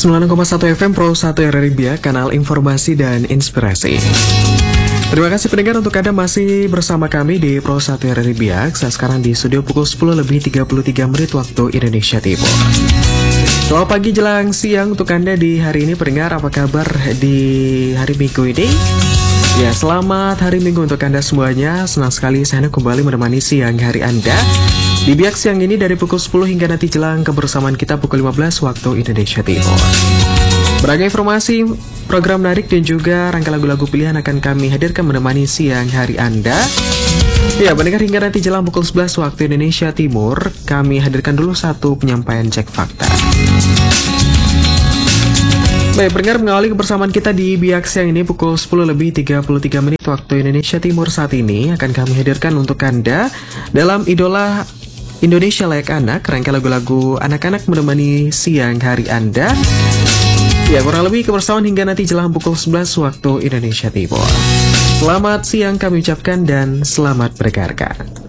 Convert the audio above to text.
96,1 FM Pro 1 RRI Biak, kanal informasi dan inspirasi. Terima kasih pendengar untuk Anda masih bersama kami di Pro 1 RRI Biak. Saat sekarang di studio pukul 10:33 waktu Indonesia Timur. Selamat pagi jelang siang untuk Anda di hari ini pendengar. Apa kabar di hari Minggu ini? Ya, selamat hari Minggu untuk Anda semuanya. Senang sekali saya kembali menemani siang hari Anda di Biak siang ini dari pukul 10 hingga nanti jelang kebersamaan kita pukul 15 waktu Indonesia Timur. Beragam informasi, program menarik dan juga rangka lagu-lagu pilihan akan kami hadirkan menemani siang hari Anda. Ya, mendengar hingga nanti jelang pukul 11 waktu Indonesia Timur, kami hadirkan dulu satu penyampaian cek fakta. Baik, pendengar, mengawali kebersamaan kita di Biak siang ini pukul 10:33 waktu Indonesia Timur saat ini akan kami hadirkan untuk Anda dalam Idola Indonesia Layak Anak, rangka lagu-lagu anak-anak menemani siang hari Anda. Ya, kurang lebih kebersamaan hingga nanti jelang pukul 11 waktu Indonesia Timur. Selamat siang kami ucapkan dan selamat berkarya.